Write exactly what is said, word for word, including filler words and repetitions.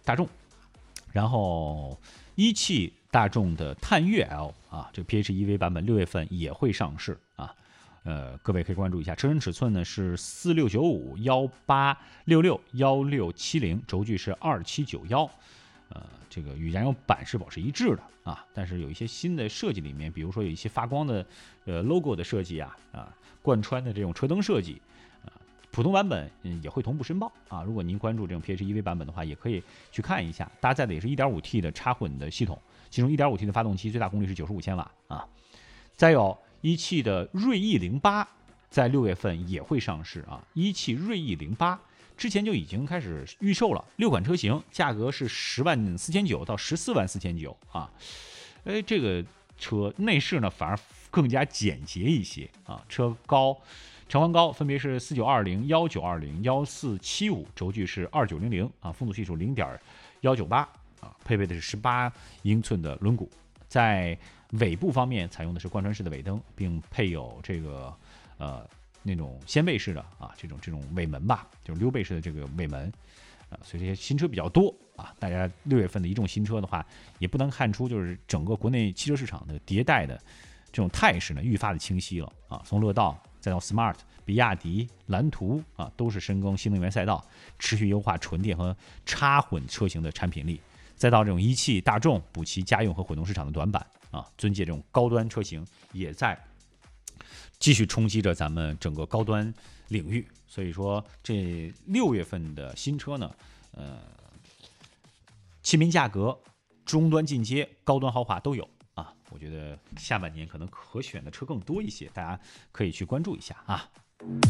大众，然后一汽大众的探岳 L 啊，这 P H E V 版本六月份也会上市啊。呃，各位可以关注一下，车身尺寸呢是四六九五幺八六六幺六七零，轴距是二七九一，呃，这个与燃油版是保持一致的啊，但是有一些新的设计里面，比如说有一些发光的呃 logo 的设计啊啊，贯穿的这种车灯设计啊，普通版本嗯也会同步申报啊。如果您关注这种 P H E V 版本的话，也可以去看一下，搭载的也是 一点五 T 的插混的系统，其中 一点五 T 的发动机最大功率是九十五千瓦啊。再有一汽的锐意零八在六月份也会上市啊，一汽锐意零八之前就已经开始预售了，六款车型价格是十万四千九到十四万四千九啊。哎，这个车内饰呢反而更加简洁一些啊，车高长宽高分别是四九二零、幺九二零、幺四七五，轴距是二九零零啊，风阻系数零点幺九八啊，配备的是十八英寸的轮毂，在尾部方面采用的是贯穿式的尾灯，并配有这个呃那种掀背式的啊这种这种尾门吧，就是溜背式的这个尾门啊，所以这些新车比较多啊。大家六月份的一众新车的话，也不难看出就是整个国内汽车市场的迭代的这种态势呢愈发的清晰了啊。从乐道再到 Smart、比亚迪、蓝图啊，都是深耕新能源赛道，持续优化纯电和插混车型的产品力。再到这种一汽大众补齐家用和混动市场的短板啊，尊借这种高端车型也在继续冲击着咱们整个高端领域。所以说这六月份的新车呢，呃，亲民价格、中端进阶、高端豪华都有啊。我觉得下半年可能可选的车更多一些，大家可以去关注一下啊。